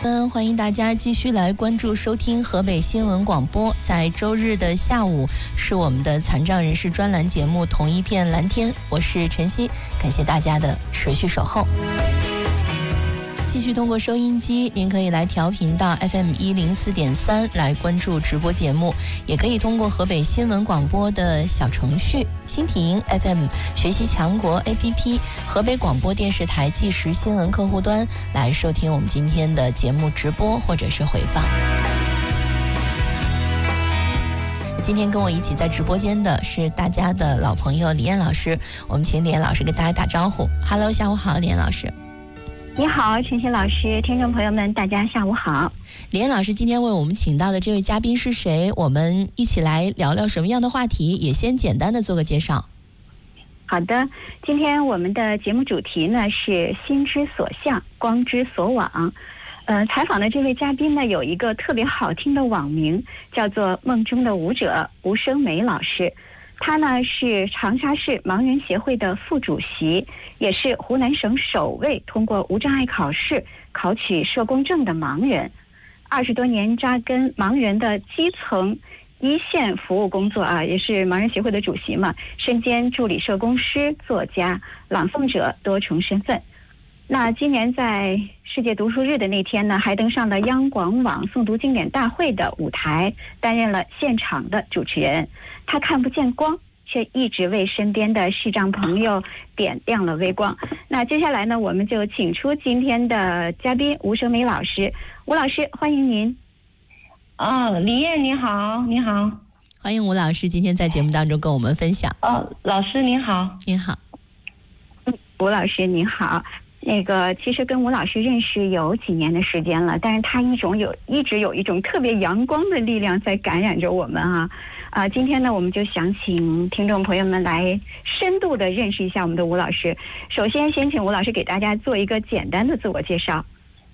欢迎大家继续来关注收听河北新闻广播。在周日的下午是我们的残障人士专栏节目《同一片蓝天》，我是晨曦，感谢大家的持续守候。继续通过收音机，您可以来调频到 FM104.3 来关注直播节目，也可以通过河北新闻广播的小程序、新体营 FM、学习强国 APP、河北广播电视台即时新闻客户端来收听我们今天的节目直播或者是回放。今天跟我一起在直播间的是大家的老朋友李艳老师，我们请李艳老师跟大家打招呼。Hello， 下午好，李艳老师。 你好，晨曦老师，听众朋友们，大家下午好。 李艳老师今天为我们请到的这位嘉宾是谁？我们一起来聊聊什么样的话题？也先简单的做个介绍。 好的，今天我们的节目主题呢是心之所向，光之所往。采访的这位嘉宾呢有一个特别好听的网名，叫做梦中的舞者吴生梅老师。他呢是长沙市盲人协会的副主席，也是湖南省首位通过无障碍考试考取社工证的盲人。20多年扎根盲人的基层一线服务工作啊，也是盲人协会的主席嘛，身兼助理社工师、作家、朗诵者多重身份。那今年在世界读书日的那天呢，还登上了央广网诵读经典大会的舞台，担任了现场的主持人。他看不见光，却一直为身边的视障朋友点亮了微光。那接下来呢，我们就请出今天的嘉宾吴生梅老师。吴老师，欢迎您。 李艳你好，你好， 欢迎吴老师今天在节目当中跟我们分享。 老师您好。 您好。 吴老师您好。其实跟吴老师认识有几年的时间了，但是他一直有一种特别阳光的力量在感染着我们啊。今天呢，我们就想请听众朋友们来深度的认识一下我们的吴老师。首先，先请吴老师给大家做一个简单的自我介绍。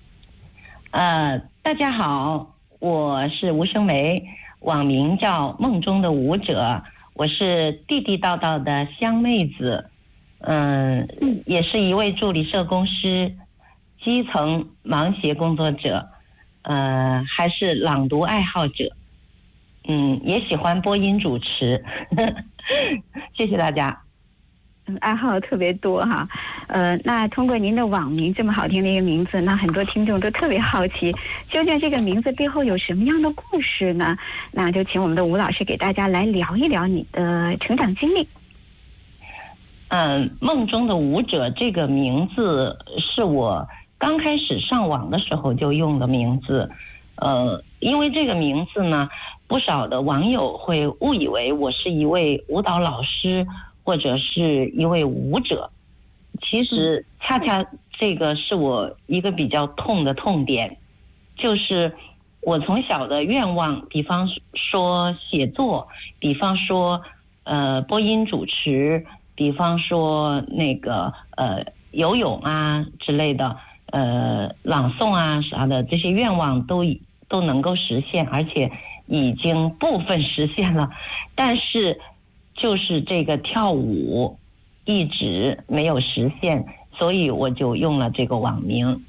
大家好，我是吴生梅，网名叫梦中的舞者，我是地地道道的湘妹子。也是一位助理社工师，基层盲协工作者，还是朗读爱好者，也喜欢播音主持。谢谢大家。 爱好特别多哈。那通过您的网名这么好听的一个名字，那很多听众都特别好奇，究竟这个名字背后有什么样的故事呢？那就请我们的吴老师给大家来聊一聊你的成长经历。 梦中的舞者这个名字是我刚开始上网的时候就用的名字。因为这个名字呢，不少的网友会误以为我是一位舞蹈老师或者是一位舞者。其实恰恰这个是我一个比较痛的痛点，就是我从小的愿望，比方说写作，比方说播音主持，比方说游泳啊之类的，朗诵啊啥的，这些愿望都能够实现，而且已经部分实现了。但是就是这个跳舞一直没有实现，所以我就用了这个网名。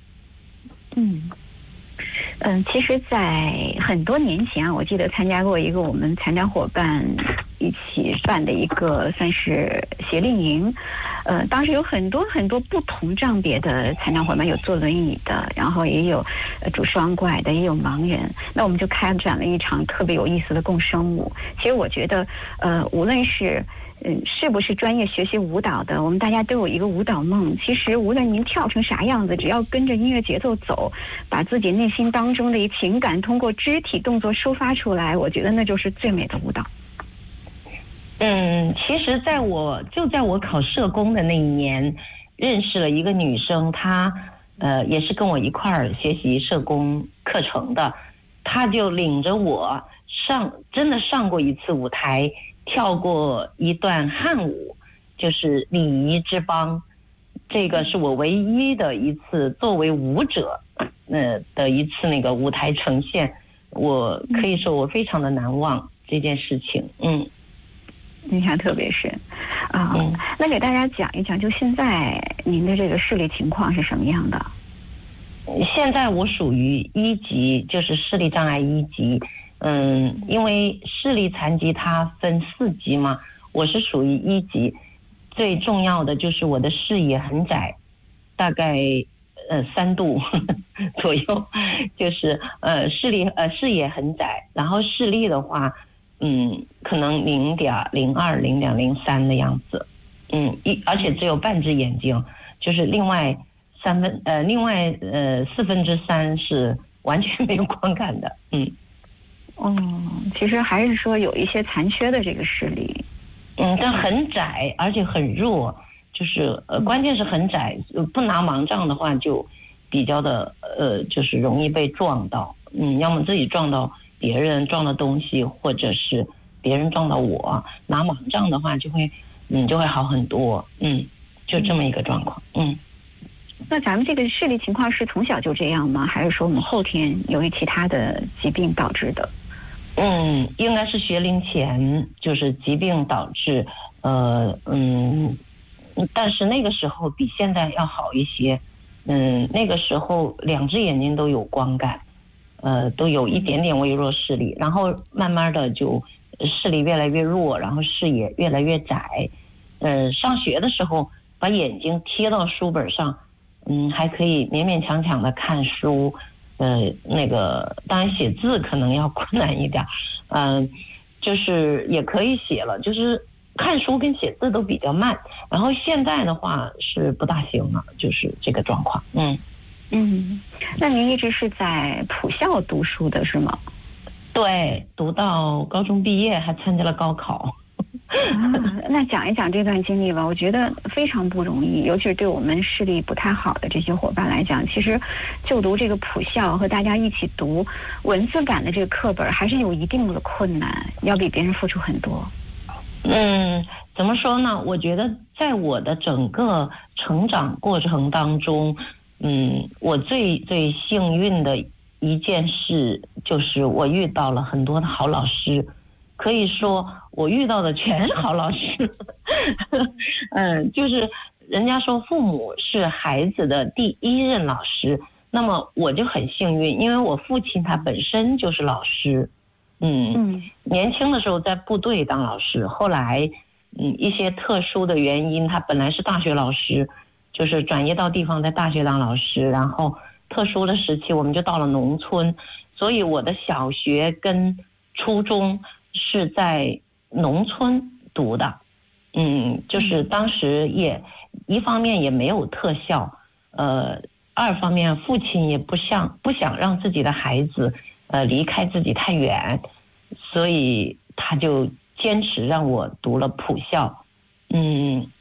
其实在很多年前啊，我记得参加过一个我们残障伙伴一起办的一个算是协令营。当时有很多很多不同障别的残障伙伴，有坐轮椅的，然后也有拄双拐的，也有盲人。那我们就开展了一场特别有意思的共生舞。其实我觉得无论是是不是专业学习舞蹈的，我们大家都有一个舞蹈梦。其实无论您跳成啥样子，只要跟着音乐节奏走，把自己内心当中的一情感通过肢体动作抒发出来，我觉得那就是最美的舞蹈。 其实在我考社工的那一年，认识了一个女生，她也是跟我一块儿学习社工课程的，她就领着我真的上过一次舞台，跳过一段汉舞，就是礼仪之邦。这个是我唯一的一次作为舞者的一次那个舞台呈现，我可以说我非常的难忘这件事情。 印象特别深啊。那给大家讲一讲，就现在您的这个视力情况是什么样的？ 现在我属于1级，就是视力障碍1级。因为视力残疾它分4级嘛，我是属于1级。最重要的就是我的视野很窄，大概3度左右，就是视野很窄，然后视力的话，可能0.02、0.03的样子，而且只有半只眼睛，就是另外3/4是完全没有光感的， 其实还是说有一些残缺的这个视力， 但很窄，而且很弱，就是关键是很窄，不拿盲杖的话就比较的就是容易被撞到，要么自己撞到别人，撞到东西，或者是别人撞到我。拿盲杖的话就会好很多，就这么一个状况， 那咱们这个视力情况是从小就这样吗？还是说我们后天由于其他的疾病导致的？ 应该是学龄前就是疾病导致，但是那个时候比现在要好一些，那个时候2只眼睛都有光感，都有一点点微弱视力，然后慢慢的就视力越来越弱，然后视野越来越窄，上学的时候把眼睛贴到书本上，还可以勉勉强强的看书，那个当然写字可能要困难一点，就是也可以写了，就是看书跟写字都比较慢，然后现在的话是不大行了，就是这个状况。 那您一直是在普校读书的是吗？ 对，读到高中毕业，还参加了高考。 那讲一讲这段经历吧，我觉得非常不容易，尤其是对我们视力不太好的这些伙伴来讲，其实就读这个普校和大家一起读文字感的这个课本，还是有一定的困难，要比别人付出很多。 怎么说呢？我觉得在我的整个成长过程当中，我最最幸运的一件事就是我遇到了很多的好老师，可以说我遇到的全是好老师。就是人家说父母是孩子的第1任老师，那么我就很幸运，因为我父亲他本身就是老师。年轻的时候在部队当老师，后来一些特殊的原因，他本来是大学老师，就是转业到地方在大学当老师，然后特殊的时期我们就到了农村，所以我的小学跟初中是在农村读的。就是当时也一方面也没有特效，二方面父亲也不想让自己的孩子离开自己太远，所以他就坚持让我读了普校。